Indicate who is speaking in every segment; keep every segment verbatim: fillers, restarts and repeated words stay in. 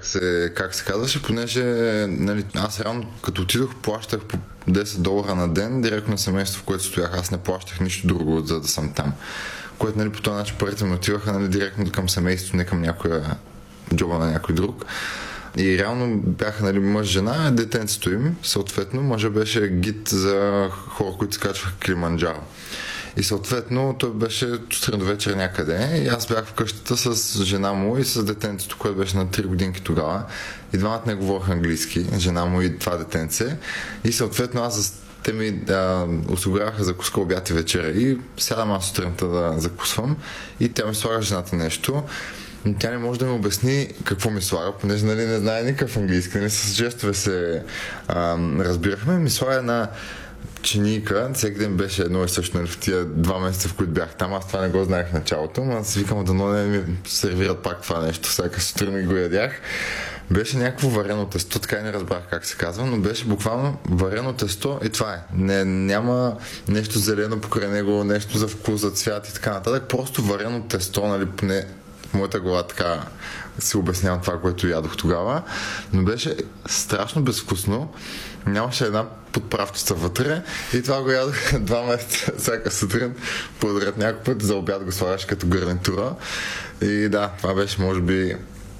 Speaker 1: как се, как се казваше, понеже нали, аз реално като отидох плащах по десет долара на ден директно на семейство, в което стоях. Аз не плащах нищо друго, за да съм там. Което нали, по този начин парите ми отиваха нали, директно към семейството, не към някоя джоба на някой друг. И реално бяха нали, мъж, жена, детенцето им, съответно, мъжа беше гид за хора, които се качваха Килиманджаро. И съответно той беше сутрин до вечер някъде и аз бях в къщата с жена му и с детенцето, което беше на три годинки тогава. И двамата не говореха английски, жена му и това детенце. И съответно аз те ми да, осигуряваха закуска, обяд и вечеря. И сядам аз сутринта да закусвам и тя ми слага жената нещо. Но тя не може да ми обясни какво ми слага, понеже нали, не знае никакъв английски. Нали, с жестове се а, разбирахме. Ми слага една чинийка, всеки ден беше едно и също нали, в тия два месеца, в които бях там. Аз това не го знаех в началото, но аз викам да не ми сервират пак това нещо. Всяка сутрин го ядях. Беше някакво варено тесто, така и не разбрах как се казва, но беше буквално варено тесто и това е. Не, няма нещо зелено покрай него, нещо за вкус, за цвят и така нататък. Просто варено тесто, нали, поне в моята глава така си обяснявам това, което ядох тогава, но беше страшно безвкусно. Нямаше една подправчица вътре и това го ядох два месеца всяка сутрин подред няколко пъти, за обяд го слагаш като гарнитура. И да, това беше може би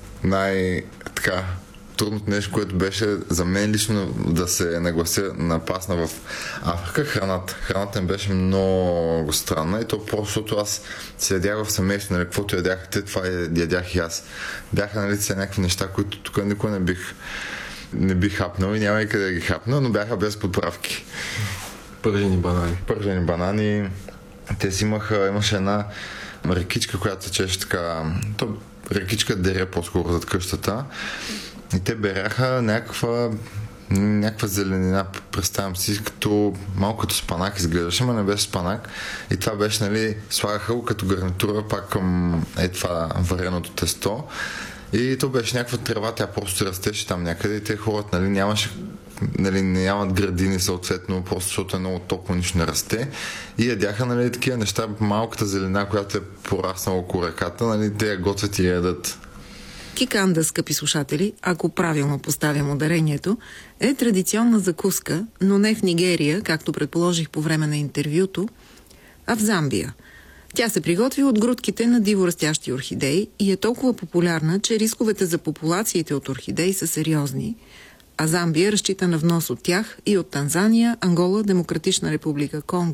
Speaker 1: най-така трудното нещо, което беше за мен лично да се наглася напасна в Африка. Храната. Храната им беше много странна и то просто, защото аз се ядях в семейство, нали, каквото ядях те, това ядях и аз. Бяха нали са някакви неща, които тук никога не бих не бих хапнал и няма и къде да ги хапна, но бяха без подправки.
Speaker 2: Пържени банани.
Speaker 1: Пържени банани. Те си имаха, имаше една рекичка, която се чеше така, то рекичка дере по-скоро зад къщата и те беряха някаква някаква зеленина, представям си, като малко като спанак изглеждаше, но не беше спанак и това беше, нали, слагаха го като гарнитура пак към е това вареното тесто и то беше някаква трева, тя просто растеше там някъде и те хората, нали, нямаше нали, нямат градини съответно, просто защото е много топло, нищо не расте и ядяха нали, такива неща, малката зелена, която е пораснала около реката, нали, те я готвят и ядат.
Speaker 3: Киканда, скъпи слушатели, ако правилно поставям ударението, е традиционна закуска, но не в Нигерия, както предположих по време на интервюто, а в Замбия. Тя се приготви от грудките на диворастящи орхидеи и е толкова популярна, че рисковете за популациите от орхидеи са сериозни, а Замбия разчита на внос от тях и от Танзания, Ангола, Демократична република Конго